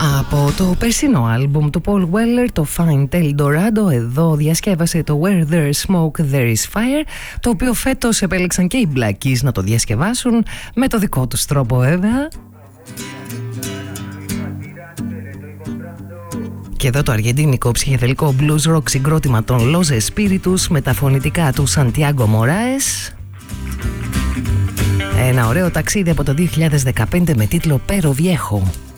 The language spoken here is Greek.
Από το περσινό άλμπουμ του Paul Weller, το Find Eldorado, εδώ διασκεύασε το Where There's Smoke There Is Fire, το οποίο φέτος επέλεξαν και οι Black Keys να το διασκευάσουν με το δικό τους τρόπο βέβαια. Και εδώ το αργεντίνικο ψυχεδελικό blues rock συγκρότημα των Los Espíritus με τα φωνητικά του Santiago Moraes. Ένα ωραίο ταξίδι από το 2015 με τίτλο Pero Viejo.